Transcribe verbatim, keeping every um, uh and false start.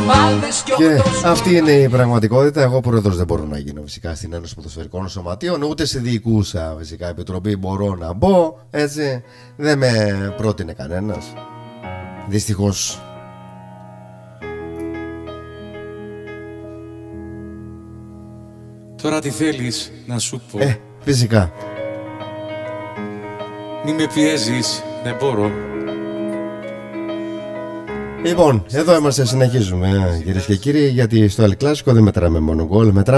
Και αυτή είναι η πραγματικότητα. Εγώ πρόεδρος δεν μπορώ να γίνω φυσικά στην Ένωση Ποδοσφαιρικών Σωματείων, ούτε σε διοικούσα φυσικά επιτροπή μπορώ να μπω. Έτσι δεν με πρότεινε κανένας, δυστυχώς. Τώρα τι θέλεις να σου πω? Ε, φυσικά. Μη με πιέζεις, δεν μπορώ. Λοιπόν, εδώ είμαστε, συνεχίζουμε κυρίες και κύριοι, γιατί στο El Clásico δεν μετράμε μόνο γκολ, μετράμε